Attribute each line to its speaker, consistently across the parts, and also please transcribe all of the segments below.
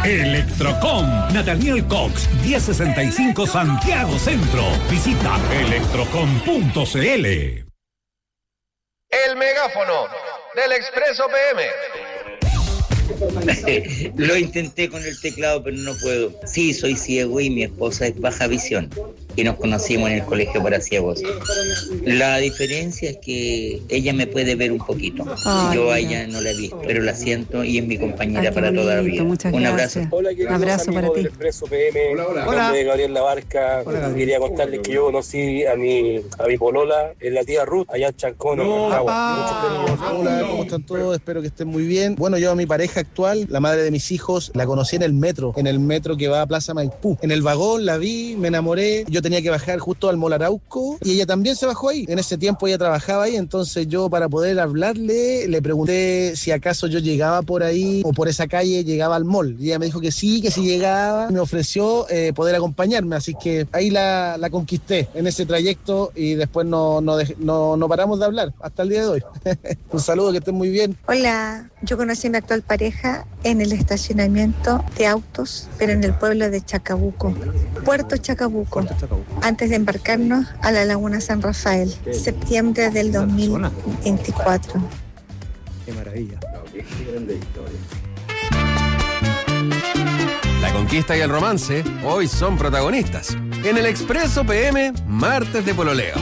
Speaker 1: Electrocom, Nathaniel Cox, 1065 Santiago Centro. Visita electrocom.cl.
Speaker 2: El megáfono del Expreso PM.
Speaker 3: Lo intenté con el teclado, pero no puedo. Sí, soy ciego y mi esposa es baja visión. Y nos conocimos en el colegio para ciegos. La diferencia es que ella me puede ver un poquito. Yo a ella no la he visto, pero la siento y es mi compañera para toda la vida. Un abrazo.
Speaker 4: Hola, queridos
Speaker 5: abrazo para ti.
Speaker 4: del Expreso PM.
Speaker 6: Hola.
Speaker 4: Mi nombre es Gabriel Labarca. Quería contarles que yo conocí a mi polola, en la tía Ruth, allá en Chancón, en Rancagua.
Speaker 6: Hola, ¿cómo están todos? Espero que estén muy bien. Bueno, yo a mi pareja actual, la madre de mis hijos, la conocí en el metro que va a Plaza Maipú. En el vagón la vi, me enamoré. Yo tenía que bajar justo al Mall Arauco y ella también se bajó ahí. En ese tiempo ella trabajaba ahí, entonces yo, para poder hablarle, le pregunté si acaso yo llegaba por ahí o por esa calle llegaba al mall. Y ella me dijo que sí llegaba. Me ofreció poder acompañarme, así que ahí la conquisté en ese trayecto y después no paramos de hablar hasta el día de hoy. Un saludo, que estén muy bien.
Speaker 7: Hola, yo conocí a mi actual pareja en el estacionamiento de autos, pero en el pueblo de Chacabuco, Puerto Chacabuco, antes de embarcarnos a la Laguna San Rafael, septiembre del 2024.
Speaker 8: Qué maravilla.
Speaker 9: Qué grande historia.
Speaker 2: La conquista y el romance hoy son protagonistas. En el Expreso PM, martes de pololeo.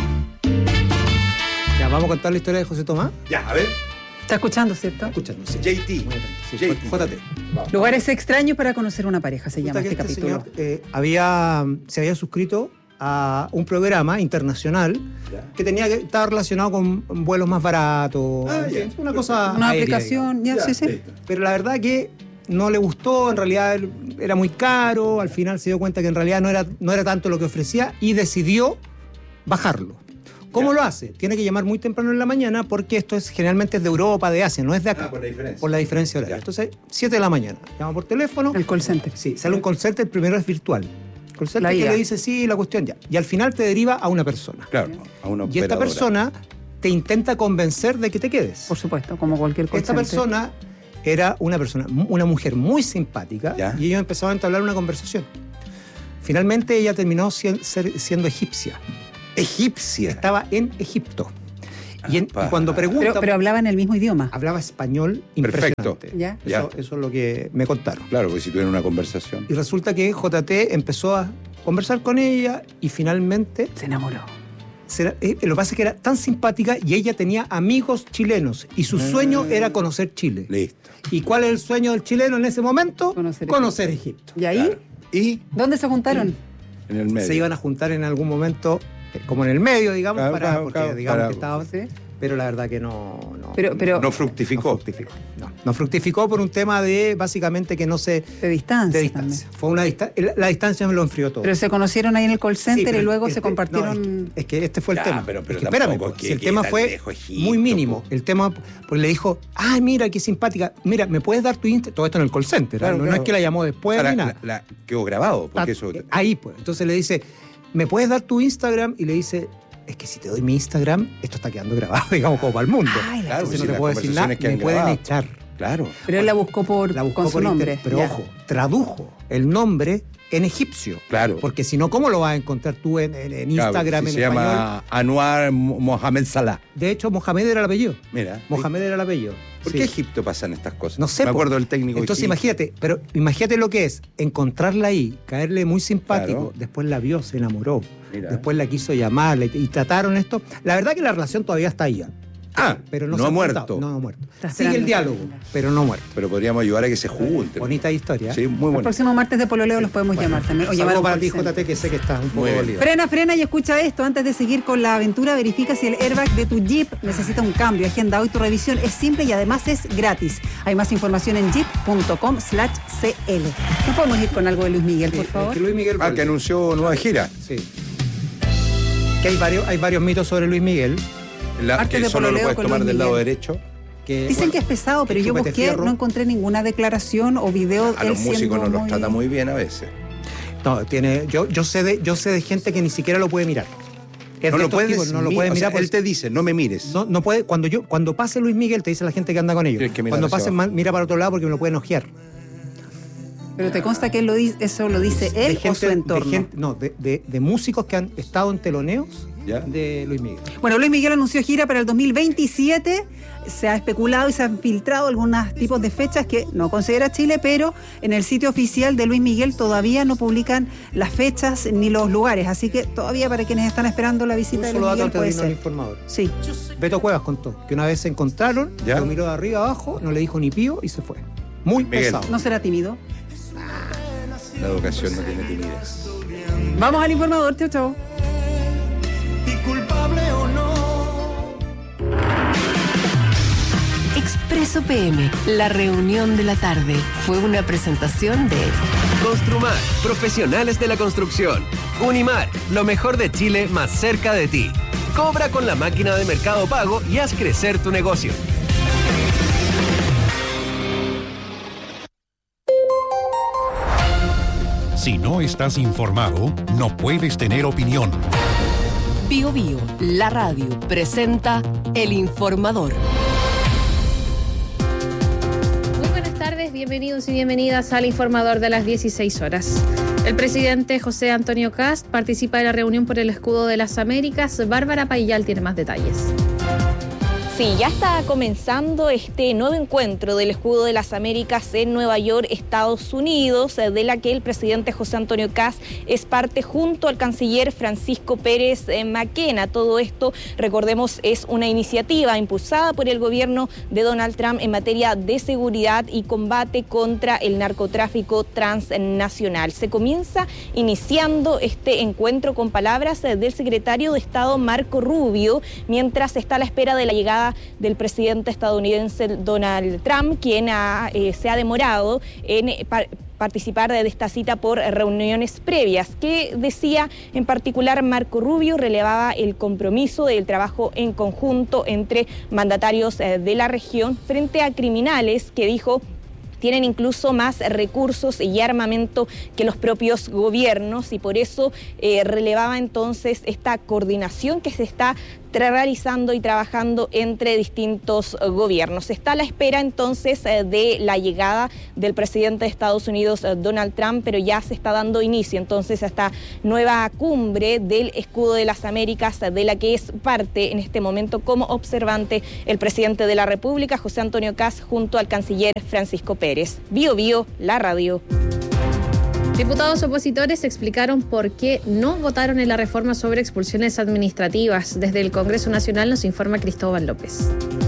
Speaker 8: Ya, vamos a contar la historia de José Tomás.
Speaker 9: Ya, a ver.
Speaker 5: Está escuchando, ¿cierto?
Speaker 8: Escuchando, sí.
Speaker 9: JT.
Speaker 8: Sí,
Speaker 9: JT.
Speaker 8: JT.
Speaker 5: Lugares extraños para conocer una pareja, se llama este capítulo.
Speaker 8: Señor, se había suscrito a un programa internacional que estaba relacionado con vuelos más baratos. Una cosa
Speaker 5: una
Speaker 8: aérea,
Speaker 5: aplicación, sí.
Speaker 8: Pero la verdad que no le gustó, en realidad era muy caro, al final se dio cuenta que en realidad no era tanto lo que ofrecía y decidió bajarlo. ¿Cómo lo hace? Tiene que llamar muy temprano en la mañana porque esto generalmente es de Europa, de Asia, no es de acá.
Speaker 9: Por la diferencia.
Speaker 8: Por la diferencia horaria. Entonces, 7 de la mañana. Llama por teléfono.
Speaker 5: El call center.
Speaker 8: Sí, sale un call center, el primero es virtual. Call center que le dice sí, la cuestión ya. Y al final te deriva a una persona.
Speaker 9: Claro, a una operadora.
Speaker 8: Y esta persona te intenta convencer de que te quedes.
Speaker 5: Por supuesto, como cualquier call
Speaker 8: Esta
Speaker 5: center.
Speaker 8: persona era una mujer muy simpática y ellos empezaron a entablar una conversación. Finalmente ella terminó siendo egipcia.
Speaker 9: Egipcia.
Speaker 8: Estaba en Egipto. Y cuando pregunta...
Speaker 5: Pero hablaba en el mismo idioma.
Speaker 8: Hablaba español impresionante.
Speaker 9: Perfecto.
Speaker 8: Eso es lo que me contaron.
Speaker 9: Claro, porque si tuvieron una conversación.
Speaker 8: Y resulta que JT empezó a conversar con ella y finalmente...
Speaker 5: Se enamoró.
Speaker 8: Lo que pasa es que era tan simpática y ella tenía amigos chilenos y su sueño era conocer Chile.
Speaker 9: Listo.
Speaker 8: ¿Y cuál es el sueño del chileno en ese momento?
Speaker 5: Conocer
Speaker 8: Egipto.
Speaker 5: ¿Y ahí?
Speaker 9: Claro. ¿Y?
Speaker 5: ¿Dónde se juntaron?
Speaker 9: En el medio.
Speaker 8: Se iban a juntar en algún momento, como en el medio, digamos,
Speaker 9: Claro,
Speaker 8: que estaba... ¿sí? Pero la verdad que no
Speaker 9: no fructificó.
Speaker 8: No fructificó por un tema de, básicamente, que no se...
Speaker 5: De distancia.
Speaker 8: Fue la distancia me lo enfrió todo.
Speaker 5: Pero se conocieron ahí en el call center y luego se compartieron...
Speaker 8: No, es que este fue el tema.
Speaker 9: Pero
Speaker 8: espérame, si el tema fue muy mínimo. El tema, pues le dijo, ay, mira, qué simpática. Mira, ¿me puedes dar tu Instagram? Todo esto en el call center.
Speaker 9: Claro,
Speaker 8: no es que la llamó después ni nada.
Speaker 9: Quedó grabado. Porque eso...
Speaker 8: Ahí, pues. Entonces le dice, ¿me puedes dar tu Instagram? Y le dice... Es que si te doy mi Instagram, esto está quedando grabado, digamos, como para el mundo.
Speaker 5: Ay,
Speaker 9: claro,
Speaker 8: entonces no te puedo decir nada, me pueden
Speaker 9: grabado.
Speaker 8: echar.
Speaker 9: Claro.
Speaker 5: Pero él la buscó con su nombre.
Speaker 8: Pero ojo, tradujo el nombre en egipcio.
Speaker 9: Claro.
Speaker 8: Porque si no, ¿cómo lo vas a encontrar tú en Instagram, en
Speaker 9: se
Speaker 8: español?
Speaker 9: llama Anwar Mohamed Salah.
Speaker 8: De hecho, Mohamed era el apellido.
Speaker 9: Mira.
Speaker 8: Mohamed era el apellido.
Speaker 9: ¿Por qué Egipto pasan estas cosas?
Speaker 8: No sé.
Speaker 9: Me acuerdo del técnico.
Speaker 8: Entonces imagínate lo que es encontrarla ahí, caerle muy simpático, después la vio, se enamoró, después la quiso llamar y trataron esto. La verdad que la relación todavía está ahí. Pero no ha muerto. No ha muerto. Sigue el diálogo, pero no muerto.
Speaker 9: Pero podríamos ayudar a que se junten.
Speaker 8: Bonita historia.
Speaker 9: Sí, muy buena.
Speaker 5: El próximo martes de pololeo los podemos llamar también. O llamar
Speaker 8: para ti, JT, que sé que estás un poco dolido.
Speaker 5: Frena y escucha esto. Antes de seguir con la aventura, verifica si el airbag de tu Jeep necesita un cambio. Agenda hoy tu revisión. Es simple y además es gratis. Hay más información en jeep.com/cl. ¿No podemos ir con algo de Luis Miguel, por favor?
Speaker 8: Luis Miguel
Speaker 9: que anunció nueva gira.
Speaker 8: Sí. Que hay varios mitos sobre Luis Miguel.
Speaker 9: Que solo lo puedes tomar del lado derecho.
Speaker 5: Dicen que es pesado, pero yo busqué, no encontré ninguna declaración o video de él.
Speaker 9: A los músicos no los trata muy bien a veces.
Speaker 8: No, yo sé de gente que ni siquiera lo puede mirar.
Speaker 9: No lo puedes mirar. Él te dice, no me mires.
Speaker 8: No puede. Cuando pase Luis Miguel, te dice la gente que anda con ellos. Cuando pase, mira para otro lado porque me lo pueden ojear.
Speaker 5: Pero te consta que eso lo dice él o su entorno.
Speaker 8: De músicos que han estado en teloneos de Luis Miguel.
Speaker 5: Bueno, Luis Miguel anunció gira para el 2027. Se ha especulado y se han filtrado algunos tipos de fechas que no considera Chile, pero en el sitio oficial de Luis Miguel todavía no publican las fechas ni los lugares. Así que todavía para quienes están esperando la visita de Luis Miguel puede ser.
Speaker 8: Informador.
Speaker 5: Sí.
Speaker 8: Beto Cuevas contó que una vez se encontraron, lo miró de arriba abajo, no le dijo ni pío y se fue. Muy pesado.
Speaker 5: ¿No será tímido?
Speaker 9: La educación no tiene timidez.
Speaker 5: Vamos al informador, chao.
Speaker 10: ¿Y culpable o no?
Speaker 11: Expreso PM, la reunión de la tarde, fue una presentación de
Speaker 2: Construmar, profesionales de la construcción. Unimar, lo mejor de Chile más cerca de ti. Cobra con la máquina de Mercado Pago y haz crecer tu negocio.
Speaker 1: Si no estás informado, no puedes tener opinión.
Speaker 11: Bio Bio, la radio, presenta El Informador.
Speaker 12: Bienvenidos y bienvenidas al Informador de las 16 horas. El presidente José Antonio Kast participa de la reunión por el Escudo de las Américas. Bárbara Payal tiene más detalles.
Speaker 13: Sí, ya está comenzando este nuevo encuentro del Escudo de las Américas en Nueva York, Estados Unidos, de la que el presidente José Antonio Kast es parte junto al canciller Francisco Pérez Mackenna. Todo esto, recordemos, es una iniciativa impulsada por el gobierno de Donald Trump en materia de seguridad y combate contra el narcotráfico transnacional. Se comienza iniciando este encuentro con palabras del secretario de Estado Marco Rubio, mientras está a la espera de la llegada del presidente estadounidense Donald Trump, quien se ha demorado en participar de esta cita por reuniones previas. Que decía en particular Marco Rubio, relevaba el compromiso del trabajo en conjunto entre mandatarios de la región frente a criminales que dijo tienen incluso más recursos y armamento que los propios gobiernos, y por eso relevaba entonces esta coordinación que se está realizando y trabajando entre distintos gobiernos. Está a la espera entonces de la llegada del presidente de Estados Unidos, Donald Trump, pero ya se está dando inicio entonces a esta nueva cumbre del Escudo de las Américas, de la que es parte en este momento como observante el presidente de la República, José Antonio Kast, junto al canciller Francisco Pérez. Bio Bio, la radio.
Speaker 12: Diputados opositores explicaron por qué no votaron en la reforma sobre expulsiones administrativas. Desde el Congreso Nacional nos informa Cristóbal López.